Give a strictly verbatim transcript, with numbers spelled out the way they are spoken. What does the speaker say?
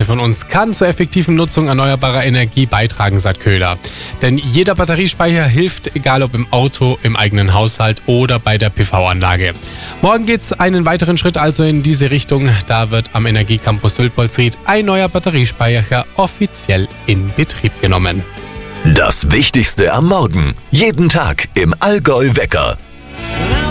von uns kann zur effektiven Nutzung erneuerbarer Energie beitragen, sagt Köhler. Denn jeder Batteriespeicher hilft, egal ob im Auto, im eigenen Haushalt oder bei der P V-Anlage. Morgen geht's einen weiteren Schritt also in diese Richtung. Da wird am Energiecampus Sülpolsried ein neuer Batteriespeicher offiziell in Betrieb genommen. Das Wichtigste am Morgen. Jeden Tag im Allgäu Wecker.